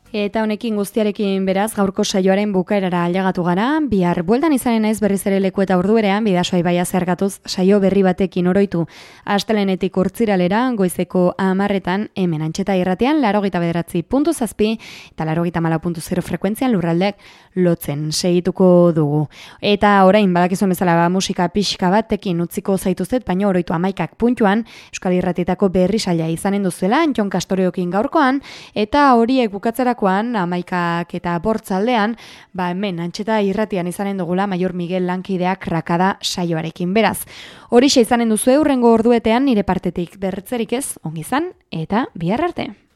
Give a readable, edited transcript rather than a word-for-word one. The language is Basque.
Eta honekin guztiarekin beraz gaurko saioaren bukaerara ailegatu gara, bihar bueltan izanen naiz berriz ere leku eta ordu berean Bidasoa ibaia zergatuz saio berri batekin oroitu. Astelehenetik urtziralera goizeko 10etan hemen Antxeta irratian 89.7 eta 94.0 frekuentzian lurraldeak lotzen segituko dugu. Eta orain badakizuen bezala musika pixka batekin utziko zaituztet, baina oroitu 11 puntuan Euskal Irratietako berri saila izanen duzuela Jon Kastoriokin gaurkoan, eta horiek bukatzera 11 eta bortzaldean, hemen Antxeta irratian izanen dugula Maior Miguel lankideak rakada saioarekin. Beraz, horixe izanen duzu hurrengo orduetean nire partetik bertzerik ez, ongi izan eta bihar arte.